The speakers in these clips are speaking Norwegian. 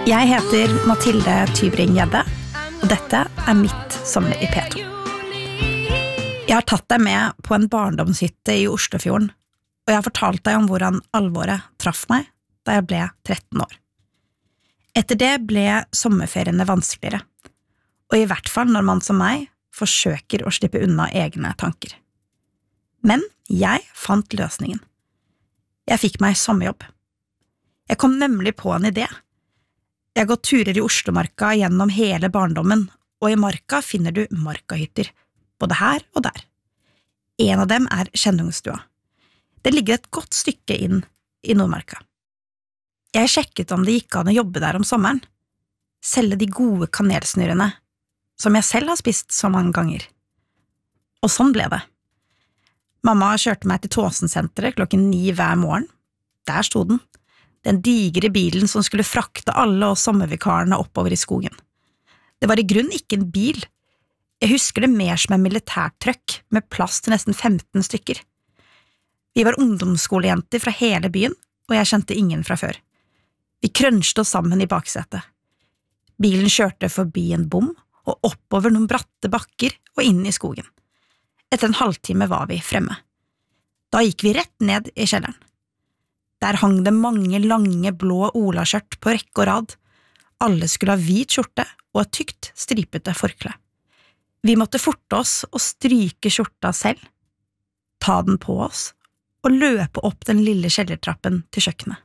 Jeg heter Mathilde Tybring-Gjedde, og dette mitt sommer i P2. Jeg har tatt deg med på en barndomshytte i Oslofjorden, og jeg har fortalt deg om hvordan alvoret traff meg da jeg ble 13 år. Etter det ble sommerferiene vanskeligere, og i hvert fall når man som meg forsøker å slippe unna egne tanker. Men jeg fant løsningen. Jeg fikk meg sommerjobb. Jeg kom nemlig på en idé. Jeg går turer i Oslomarka gjennom hele barndommen, og i marka finner du markahytter, både her og der. En av dem Kjennungstua. Det ligger et godt stykke inn i Nordmarka. Jeg sjekket om det gikk an å jobbe der om sommeren, selge de gode kanelsnurrene, som jeg selv har spist så mange ganger. Og sånn ble det. Mamma kjørte meg til Tåsensenteret 9:00 hver morgen. Der sto den digre bilen som skulle frakte alle oss sommervikarene oppover i skogen. Det var i grunn ikke en bil. Jeg husker det mer som en militærtrøkk med plass til nesten 15 stykker. Vi var ungdomsskolejenter fra hele byen, og jeg kjente ingen fra før. Vi krønsjte oss sammen i baksetet. Bilen kjørte forbi en bom og oppover noen bratte bakker og inn i skogen. Etter en halvtime var vi fremme. Da gikk vi rett ned i kjelleren. Der hang det mange lange blå olaskjørt på rekke og rad. Alle skulle ha hvit skjorte og et tykt, stripete forkle. Vi måtte forte oss og stryke skjorta selv, ta den på oss og løpe opp den lille kjellertrappen til kjøkkenet.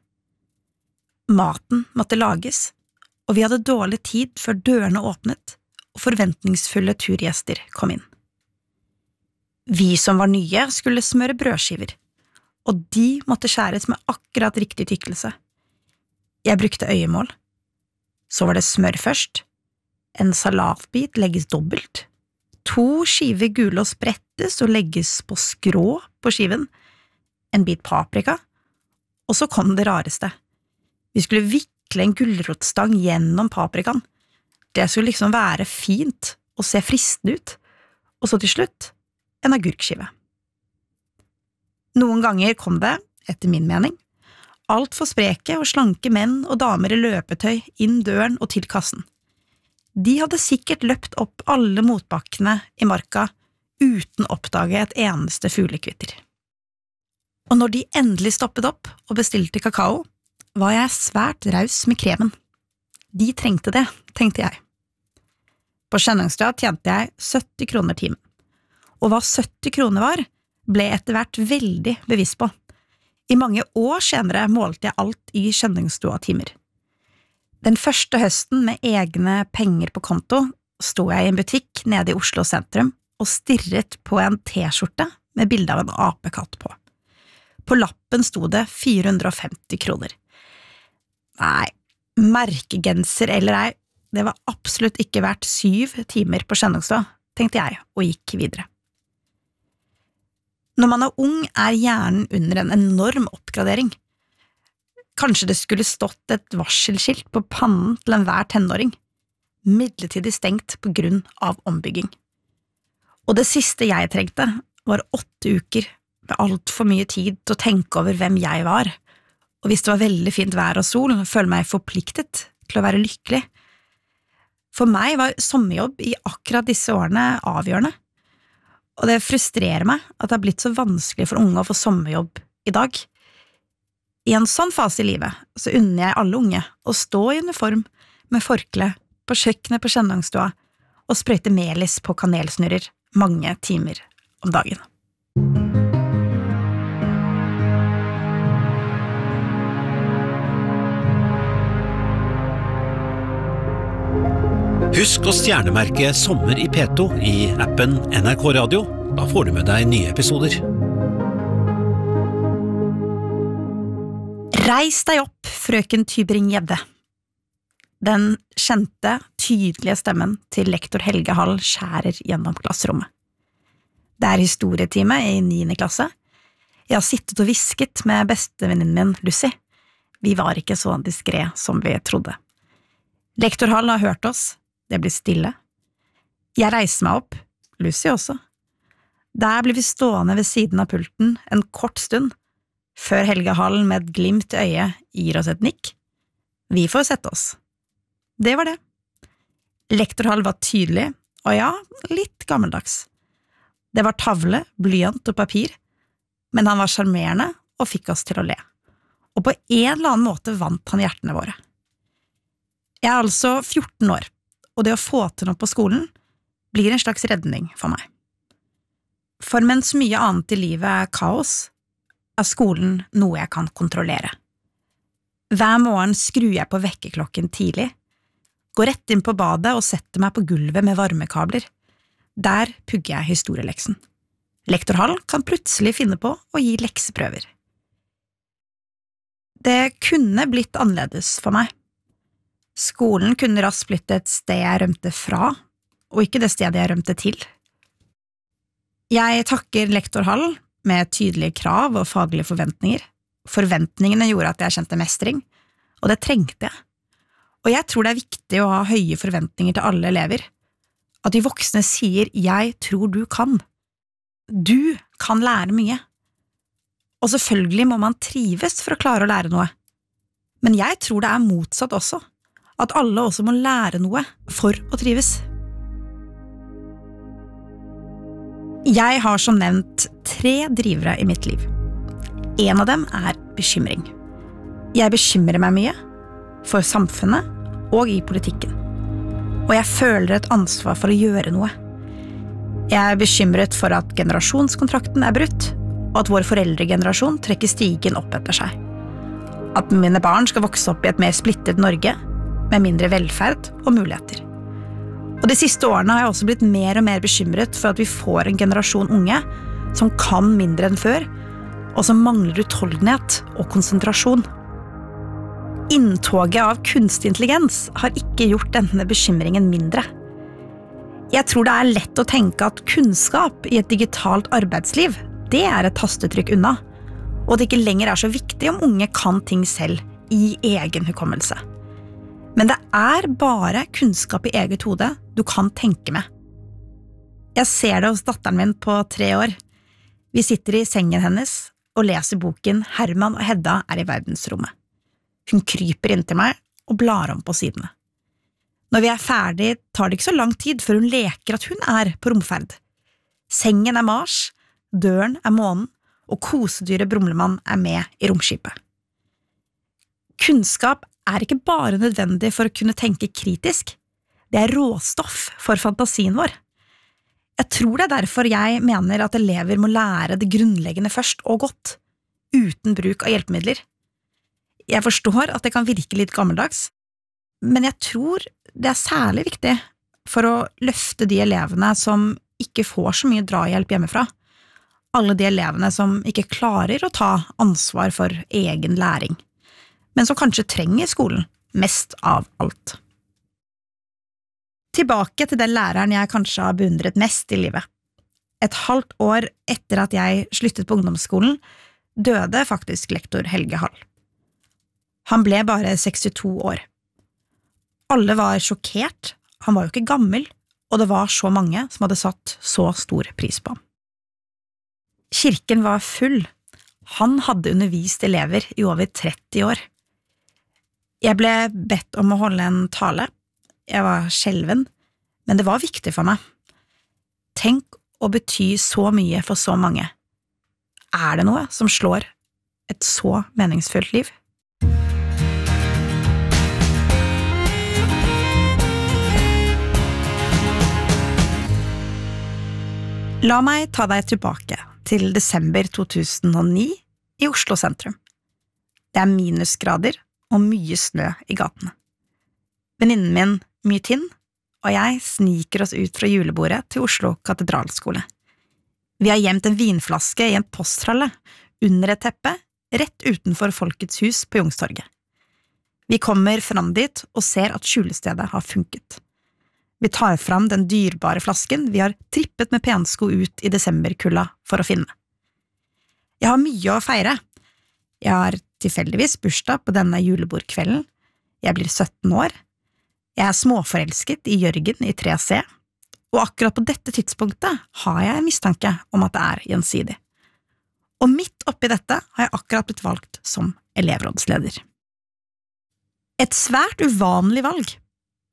Maten måtte lages, og vi hadde dårlig tid før dørene åpnet og forventningsfulle turgjester kom inn. Vi som var nye skulle smøre brødskiver, og de måtte skjæres med akkurat riktig tykkelse. Jeg brukte øyemål. Så var det smør først. En salatbit legges dobbelt. 2 skiver gulost brettes og legges på skrå på skiven. En bit paprika. Og så kom det rareste. Vi skulle vikle en gulrotstang gjennom paprikaen. Det skulle liksom være fint og se fristende ut. Og så til slutt en agurkskive. Noen ganger kom det, etter min mening, alt for spreke og slanke menn og damer i løpetøy inn døren og til kassen. De hadde sikkert løpt opp alle motbakkene i marka uten å oppdage et eneste fuglekvitter. Og når de endelig stoppet opp og bestilte kakao, var jeg svært raus med kremen. De trengte det, tenkte jeg. På Kjennungstua tjente jeg 70 kroner timen. Og hva 70 kroner var, ble etter hvert veldig bevisst på. I mange år senere målte jeg alt i Kjennungstua-timer. Den første høsten med egne penger på konto sto jeg i en butikk nede i Oslo sentrum og stirret på en t-skjorte med bilde av en apekatt på. På lappen sto det 450 kroner. Nei, merkegenser eller ei, det var absolutt ikke verdt 7 timer på Kjennungstua, tenkte jeg og gikk videre. Når man er ung, hjernen under en enorm oppgradering. Kanskje det skulle stått et varselskilt på pannen til enhver tenåring. Midlertidig stengt på grunn av ombygging. Og det siste jeg trengte var 8 uker med alt for mye tid til å tenke over hvem jeg var. Og hvis det var veldig fint vær og sol, følte meg forpliktet til å være lykkelig. For meg var sommerjobb i akkurat disse årene avgjørende. Og det frustrerer meg at det har blitt så vanskelig for unge å få sommerjobb i dag. I en sånn fase i livet så unner jeg alle unge å stå i uniform med forkle på kjøkkenet på Kjennungstua og sprøyte melis på kanelsnurrer mange timer om dagen. Husk å stjernemerke Sommer i P2 i appen NRK Radio. Da får du med deg nye episoder. Reis deg opp, frøken Tybring-Gjedde. Den kjente, tydelige stemmen til lektor Helge Hall skjærer gjennom klasserommet. Det historietime i 9. klasse. Jeg har sittet og visket med bestevenninnen min, Lucy. Vi var ikke så diskret som vi trodde. Lektor Hall har hørt oss. Det blir stille. Jeg reiser meg opp, Lucy også. Der blir vi stående ved siden av pulten en kort stund, før Helge Hall med et glimt i øyet gir oss et nikk. Vi får sette oss. det var det. Lektorhall var tydelig, og ja, litt gammeldags. Det var tavle, blyant og papir, men han var charmerende og fikk oss til å le. Og på en eller annen måte vant han hjertene våre. Jeg er altså 14 år, og det å få til noe på skolen blir en slags redning for meg. For mens mye annet i livet er kaos, er skolen noe jeg kan kontrollere. Hver morgen skrur jeg på vekkerklokken tidlig, går rett inn på badet og setter meg på gulvet med varmekabler. Der pugger jeg historieleksen. Lektorhall kan plutselig finne på å gi lekseprøver. Det kunne blitt annerledes for meg. Skolen kunne raskt blitt et sted jeg rømte fra, og ikke det stedet jeg rømte til. Jeg takker lektorhall med tydelige krav og faglige forventninger. Forventningene gjorde at jeg kjente mestring, og det trengte jeg. Og jeg tror det er viktig å ha høye forventninger til alle elever. At de voksne sier «jeg tror du kan». Du kan lære mye. Og selvfølgelig må man trives for å klare å lære noe. Men jeg tror det er motsatt også. At alle også må lære noe for å trives. Jeg har som nevnt 3 drivere i mitt liv. En av dem er bekymring. Jeg bekymrer meg mye, for samfunnet og i politikken. Og jeg føler et ansvar for å gjøre noe. Jeg er bekymret for at generasjonskontrakten er brutt, og at vår foreldregenerasjon trekker stigen opp etter seg. At mine barn skal vokse opp i et mer splittet Norge, med mindre velferd og muligheter. Og de siste årene har jeg også blitt mer og mer bekymret for at vi får en generasjon unge som kan mindre enn før, og som mangler utholdenhet og konsentrasjon. Inntoget av kunstig intelligens har ikke gjort denne bekymringen mindre. Jeg tror det er lett å tenke at kunnskap i et digitalt arbeidsliv, det er et tastetrykk unna, og det ikke lenger er så viktig om unge kan ting selv i egen hukommelse. Men det er bare kunnskap i eget hode du kan tenke med. Jeg ser det hos datteren min på 3 år. Vi sitter i sengen hennes og leser boken Herman og Hedda er i verdensrommet. Hun kryper inn til meg og blar om på sidene. Når vi er ferdig, tar det ikke så lang tid før hun leker at hun er på romferd. Sengen er Mars, døren er månen, og kosedyret Brumlemann er med i romskipet. Kunnskap er ikke bare nødvendig for å kunne tenke kritisk, det er råstoff for fantasien vår. Jeg tror det er derfor jeg mener at elever må lære det grunnleggende først og godt, uten bruk av hjelpemidler. Jeg forstår at det kan virke litt gammeldags, men jeg tror det er særlig viktig for å løfte de elevene som ikke får så mye drahjelp hjemmefra. Alle de elevene som ikke klarer å ta ansvar for egen læring, men som kanskje trenger skolen mest av alt. Tilbake til den læreren jeg kanskje har beundret mest i livet. Et halvt år etter at jeg sluttet på ungdomsskolen, døde faktisk lektor Helge Hall. Han ble bare 62 år. Alle var sjokkert, han var jo ikke gammel, og det var så mange som hadde satt så stor pris på ham. Kirken var full. Han hadde undervist elever i over 30 år. Jeg ble bedt om å holde en tale. Jeg var skjelven, men det var viktig for meg. Tenk å bety så mye for så mange. Er det noe som slår et så meningsfullt liv? La meg ta deg tilbake til desember 2009 i Oslo sentrum. Det er minusgrader og mye snø i gatene. Venninnen min, Mytin, og jeg sniker oss ut fra julebordet til Oslo katedralskole. Vi har gjemt en vinflaske i en posttralle under et teppe rett utenfor Folkets hus på Youngstorget. Vi kommer fram dit og ser at skjulestedet har funket. Vi tar fram den dyrbare flasken vi har trippet med pensko ut i desemberkulda for å finne. Jeg har mye å feire. Jeg har tilfeldigvis bursdag på denne julebordkvelden. Jeg blir 17 år. Jeg er småforelsket i Jørgen i 3C, og akkurat på dette tidspunktet har jeg en mistanke om at det er gjensidig. Og midt oppi dette har jeg akkurat blitt valgt som elevrådsleder. Et svært uvanlig valg.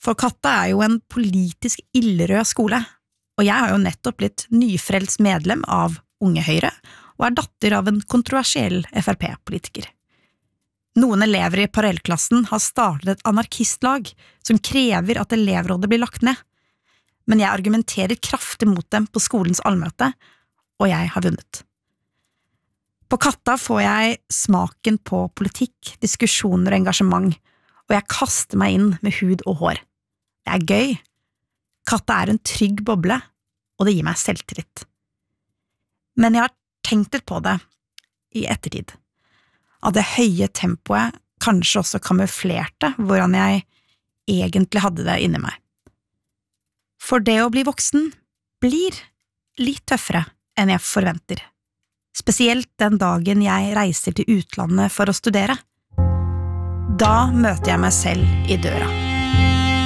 For Katta jo en politisk ildrød skole, og jeg har jo nettopp blitt nyfrelst medlem av Unge Høyre, og datter av en kontroversiell FrP-politiker. Noen elever i parallellklassen har startet et anarkistlag som krever at elevrådet blir lagt ned, men jeg argumenterer kraftig mot dem på skolens allmøte, og jeg har vunnet. På Katta får jeg smaken på politikk, diskusjoner og engasjement, og jeg kaster meg inn med hud og hår. Det gøy. Katta en trygg boble, og det gir meg selvtillit. Men jeg har tenkt litt på det i ettertid, at det høye tempoet kanskje også kamuflerte hvordan jeg egentlig hadde det inni meg. For det å bli voksen blir litt tøffere enn jeg forventer. Spesielt den dagen jeg reiser til utlandet for å studere. Da møter jeg meg selv i døra.